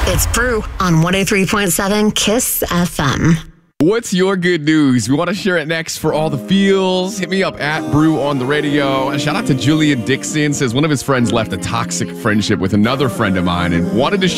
It's Brew on 103.7 KISS FM. What's your good news? We want to share it next for all the feels. Hit me up at Brew on the radio. And shout out to Julian Dixon. Says one of his friends left a toxic friendship with another friend of mine and wanted to